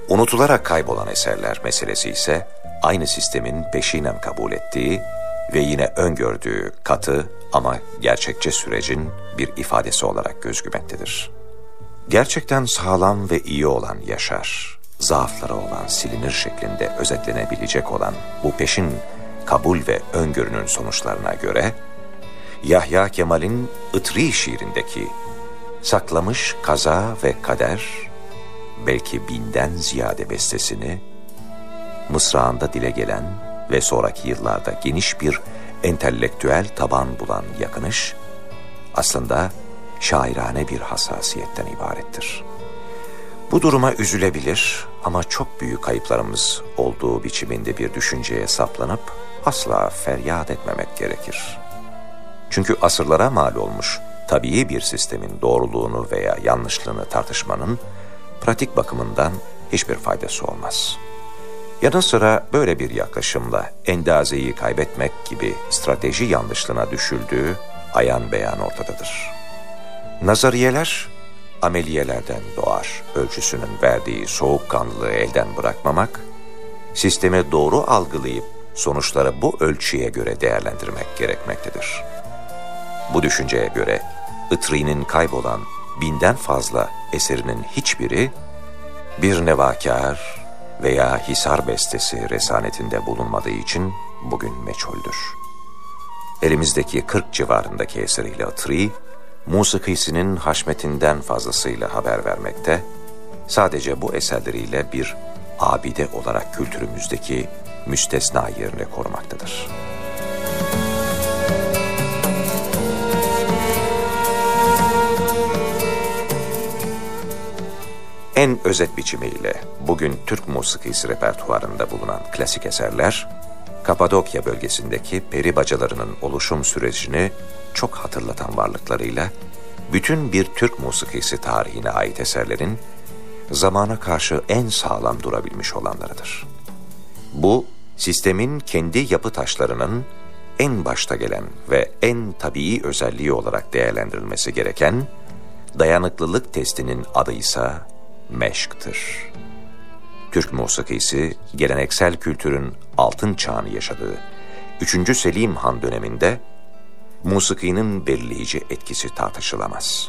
Unutularak kaybolan eserler meselesi ise aynı sistemin peşinen kabul ettiği ve yine öngördüğü katı ama gerçekçi sürecin bir ifadesi olarak gözükmektedir. Gerçekten sağlam ve iyi olan yaşar, zaafları olan silinir şeklinde özetlenebilecek olan bu peşin kabul ve öngörünün sonuçlarına göre, Yahya Kemal'in Itri şiirindeki saklamış kaza ve kader, belki 1000'den ziyade bestesini, mısrağında dile gelen ve sonraki yıllarda geniş bir entelektüel taban bulan yakınış, aslında şairane bir hassasiyetten ibarettir. Bu duruma üzülebilir ama çok büyük kayıplarımız olduğu biçiminde bir düşünceye saplanıp asla feryat etmemek gerekir. Çünkü asırlara mal olmuş tabii bir sistemin doğruluğunu veya yanlışlığını tartışmanın pratik bakımından hiçbir faydası olmaz. Yanı sıra böyle bir yaklaşımla endazeyi kaybetmek gibi strateji yanlışlığına düşüldüğü ayan beyan ortadadır. Nazariyeler, ameliyelerden doğar ölçüsünün verdiği soğukkanlılığı elden bırakmamak, sistemi doğru algılayıp sonuçları bu ölçüye göre değerlendirmek gerekmektedir. Bu düşünceye göre Itri'nin kaybolan 1000'den fazla eserinin hiçbiri bir nevakar veya hisar bestesi resanetinde bulunmadığı için bugün meçhuldür. Elimizdeki 40 civarındaki eseriyle Itri, musikisinin haşmetinden fazlasıyla haber vermekte, sadece bu eserleriyle bir abide olarak kültürümüzdeki müstesna yerini korumaktadır. En özet biçimiyle bugün Türk musikisi repertuarında bulunan klasik eserler, Kapadokya bölgesindeki peri bacalarının oluşum sürecini çok hatırlatan varlıklarıyla, bütün bir Türk musikisi tarihine ait eserlerin zamana karşı en sağlam durabilmiş olanlarıdır. Bu, sistemin kendi yapı taşlarının en başta gelen ve en tabii özelliği olarak değerlendirilmesi gereken dayanıklılık testinin adı ise meşktir. Türk musikisi, geleneksel kültürün altın çağını yaşadığı 3. Selim Han döneminde musikinin belirleyici etkisi tartışılamaz.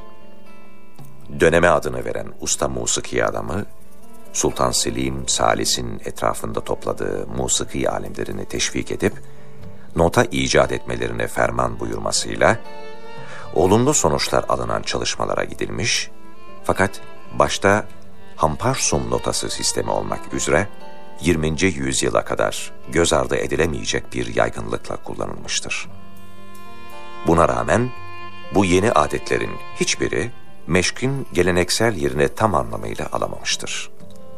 Döneme adını veren usta musiki adamı, Sultan Selim Salis'in etrafında topladığı musiki alimlerini teşvik edip, nota icat etmelerine ferman buyurmasıyla, olumlu sonuçlar alınan çalışmalara gidilmiş, fakat başta Hamparsum notası sistemi olmak üzere 20. yüzyıla kadar göz ardı edilemeyecek bir yaygınlıkla kullanılmıştır. Buna rağmen bu yeni adetlerin hiçbiri meşkin geleneksel yerini tam anlamıyla alamamıştır.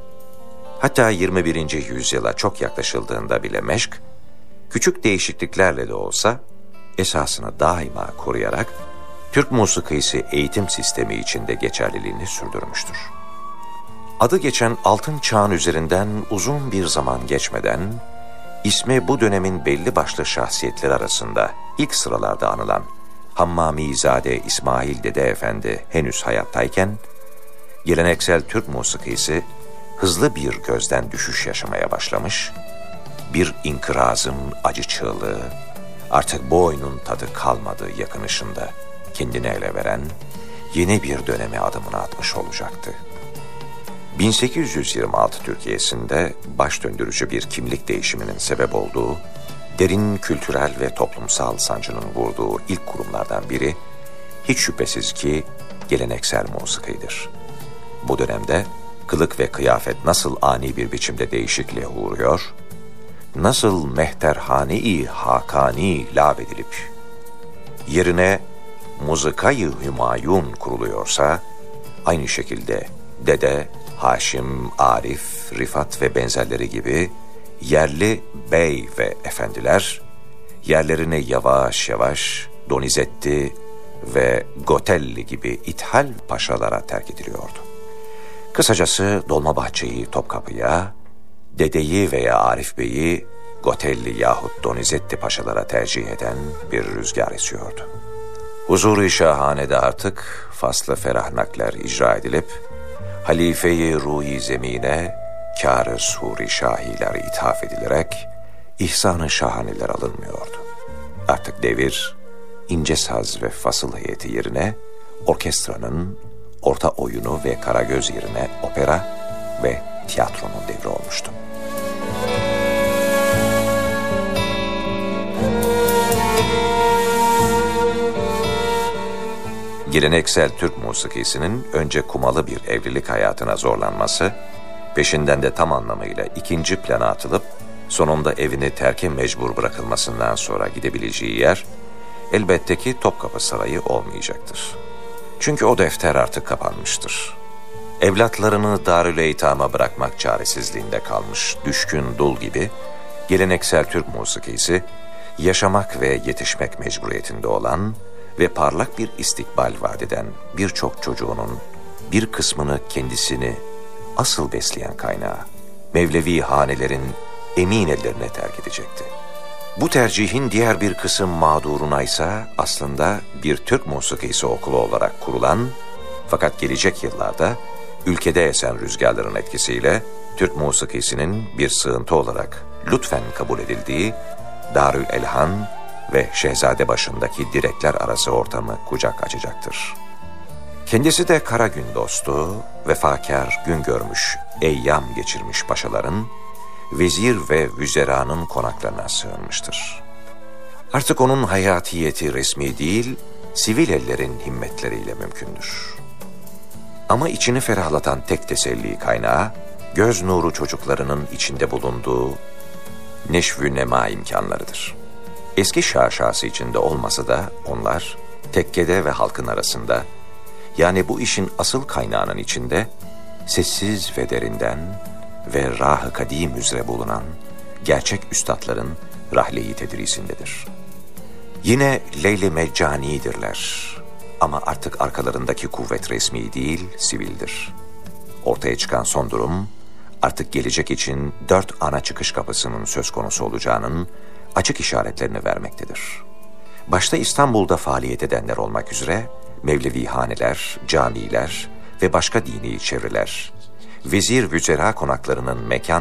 Hatta 21. yüzyıla çok yaklaşıldığında bile meşk, küçük değişikliklerle de olsa esasını daima koruyarak Türk musikisi eğitim sistemi içinde geçerliliğini sürdürmüştür. Adı geçen altın çağın üzerinden uzun bir zaman geçmeden, ismi bu dönemin belli başlı şahsiyetleri arasında ilk sıralarda anılan Hammamizade İsmail Dede Efendi henüz hayattayken, geleneksel Türk musikisi hızlı bir gözden düşüş yaşamaya başlamış, bir inkırazın acı çığlığı, artık bu oyunun tadı kalmadığı yakınışında kendini ele veren yeni bir döneme adımını atmış olacaktı. 1826 Türkiye'sinde baş döndürücü bir kimlik değişiminin sebep olduğu, derin kültürel ve toplumsal sancının vurduğu ilk kurumlardan biri, hiç şüphesiz ki geleneksel musikidir. Bu dönemde kılık ve kıyafet nasıl ani bir biçimde değişikliğe uğruyor, nasıl mehterhane-i hakani lağvedilip, yerine muzikayı hümayun kuruluyorsa, aynı şekilde Dede, Haşim, Arif, Rifat ve benzerleri gibi yerli bey ve efendiler yerlerini yavaş yavaş Donizetti ve Gotelli gibi ithal paşalara terk ediliyordu. Kısacası Dolmabahçe'yi Topkapı'ya, Dede'yi veya Arif Bey'i Gotelli yahut Donizetti paşalara tercih eden bir rüzgar esiyordu. Huzur-i Şahane'de artık faslı ferahnakler icra edilip, Halife-i Ruhi Zemine, kâr-ı suri şahiler ithaf edilerek ihsan-ı şahaneler alınmıyordu. Artık devir, ince saz ve fasıl heyeti yerine orkestranın, orta oyunu ve karagöz yerine opera ve tiyatronun devri olmuştu. Geleneksel Türk musikisinin önce kumalı bir evlilik hayatına zorlanması, peşinden de tam anlamıyla ikinci plana atılıp sonunda evini terke mecbur bırakılmasından sonra gidebileceği yer, elbette ki Topkapı Sarayı olmayacaktır. Çünkü o defter artık kapanmıştır. Evlatlarını Darül Eytam'a bırakmak çaresizliğinde kalmış düşkün dul gibi, geleneksel Türk musikisi, yaşamak ve yetişmek mecburiyetinde olan ve parlak bir istikbal vaat eden birçok çocuğunun bir kısmını kendisini asıl besleyen kaynağı, Mevlevi hanelerin emin ellerine terk edecekti. Bu tercihin diğer bir kısım mağduruna ise aslında bir Türk musikisi okulu olarak kurulan, fakat gelecek yıllarda ülkede esen rüzgarların etkisiyle Türk musikisinin bir sığıntı olarak lütfen kabul edildiği Darül Elhan ve Şehzadebaşı'ndaki direkler arası ortamı kucak açacaktır. Kendisi de kara gün dostu, vefakar, gün görmüş, eyyam geçirmiş paşaların, vezir ve vüzeranın konaklarına sığınmıştır. Artık onun hayatiyeti resmi değil, sivil ellerin himmetleriyle mümkündür. Ama içini ferahlatan tek teselli kaynağı, göz nuru çocuklarının içinde bulunduğu neşv-ü nema imkanlarıdır. Eski şaşası içinde olmasa da onlar, tekkede ve halkın arasında, yani bu işin asıl kaynağının içinde, sessiz ve derinden ve rah-ı kadim üzere bulunan gerçek üstadların rahle-i tedrisindedir. Yine Leyl-i Meccani'dirler ama artık arkalarındaki kuvvet resmi değil, sivildir. Ortaya çıkan son durum, artık gelecek için 4 ana çıkış kapısının söz konusu olacağının açık işaretlerini vermektedir. Başta İstanbul'da faaliyet edenler olmak üzere Mevlevi haneler, camiler ve başka dini çevreler, vezir vüzera konaklarının mekan